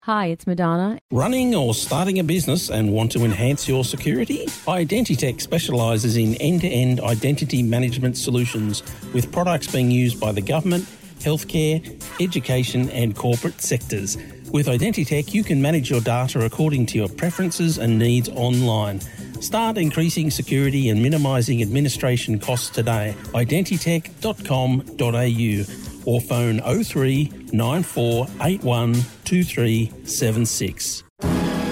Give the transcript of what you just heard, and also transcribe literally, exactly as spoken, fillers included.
Hi, it's Madonna. Running or starting a business and want to enhance your security? Identitech specialises in end-to-end identity management solutions with products being used by the government, healthcare, education and corporate sectors. With Identitech, you can manage your data according to your preferences and needs online. Start increasing security and minimising administration costs today. identitech dot com dot a u or phone oh three nine four eight one two three seven six.